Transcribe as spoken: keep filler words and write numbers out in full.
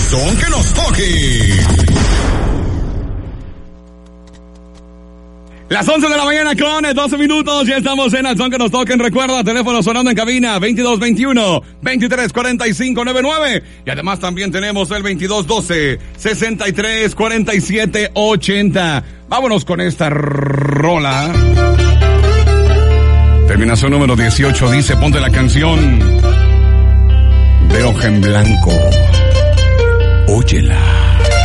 son que nos toque. Las once de la mañana con doce minutos, ya estamos en Al Son que nos toquen. Recuerda, teléfono sonando en cabina veintidós veintiuno, veintitrés cuarenta y cinco noventa y nueve. Y además también tenemos el veintidós doce, sesenta y tres cuarenta y siete ochenta. Vámonos con esta rola. Terminación número dieciocho dice, ponte la canción de Hoja en Blanco. Óyela.